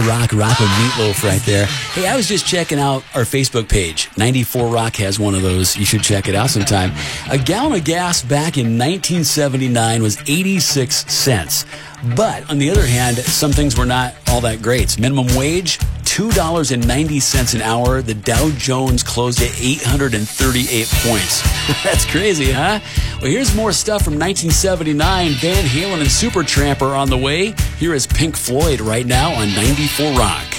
Rock with Meatloaf right there. Hey, I was just checking out our Facebook page. 94 Rock has one of those. You should check it out sometime. A gallon of gas back in 1979 was 86 cents. But on the other hand, some things were not all that great. Minimum wage, $2.90 an hour. The Dow Jones closed at 838 points. That's crazy, huh? Well, here's more stuff from 1979. Van Halen and Supertramp are on the way. Here is Pink Floyd right now on 94 Rock.